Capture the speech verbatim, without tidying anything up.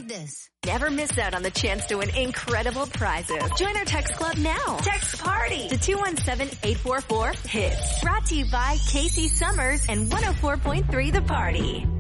like this. Never miss out on the chance to win incredible prizes. Join our text club now. Text PARTY to two one seven, eight four four, HITS. Brought to you by Casey Summers and one oh four point three The Party.